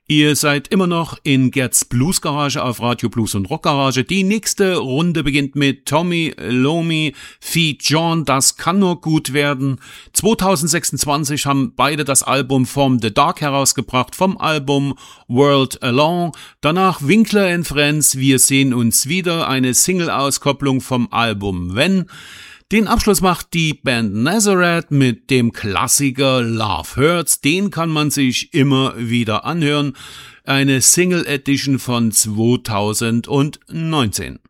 Ihr seid immer noch in Gerds Blues Garage auf Radio Blues und Rock Garage. Die nächste Runde beginnt mit Tommy Iommi feat. John. Das kann nur gut werden. 2026 haben beide das Album From the Dark herausgebracht, vom Album World Alone. Danach Winkler and Friends, Wir sehen uns wieder, eine Single-Auskopplung vom Album When. Den Abschluss macht die Band Nazareth mit dem Klassiker Love Hurts. Den kann man sich immer wieder anhören. Eine Single Edition von 2019.